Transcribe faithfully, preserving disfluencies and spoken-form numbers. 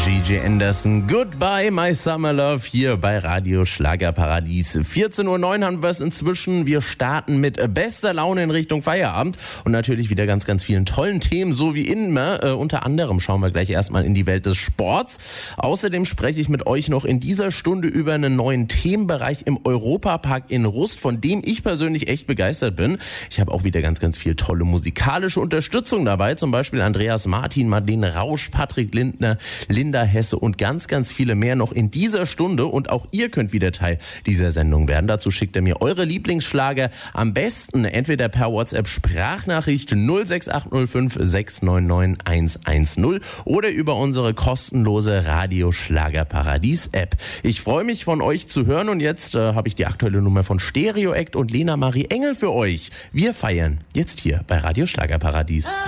G J Anderson, Goodbye My Summer Love hier bei Radio Schlagerparadies. vierzehn Uhr neun haben wir es inzwischen. Wir starten mit bester Laune in Richtung Feierabend und natürlich wieder ganz, ganz vielen tollen Themen, so wie immer. Äh, unter anderem schauen wir gleich erstmal in die Welt des Sports. Außerdem spreche ich mit euch noch in dieser Stunde über einen neuen Themenbereich im Europapark in Rust, von dem ich persönlich echt begeistert bin. Ich habe auch wieder ganz, ganz viel tolle musikalische Unterstützung dabei, zum Beispiel Andreas Martin, Madeleine Rausch, Patrick Lindner, Linda Hesse und ganz, ganz viele mehr noch in dieser Stunde. Und auch ihr könnt wieder Teil dieser Sendung werden. Dazu schickt ihr mir eure Lieblingsschlager am besten entweder per WhatsApp Sprachnachricht null sechs acht null fünf sechs neun neun eins eins null oder über unsere kostenlose Radio Schlagerparadies App. Ich freue mich, von euch zu hören und jetzt äh, habe ich die aktuelle Nummer von Stereo Act und Lena Marie Engel für euch. Wir feiern jetzt hier bei Radio Schlagerparadies.